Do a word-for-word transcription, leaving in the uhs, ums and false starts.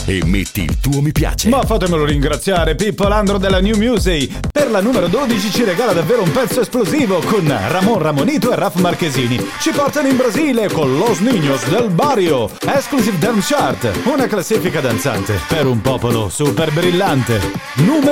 e metti il tuo mi piace. Ma fatemelo ringraziare, Pippo Landro della New Music. Per la numero dodici ci regala davvero un pezzo esplosivo con Ramon Ramonito e Raf Marchesini. Ci portano in Brasile con Los Niños del Barrio. Exclusive Dance Chart, una classifica danzante per un popolo super brillante. Numero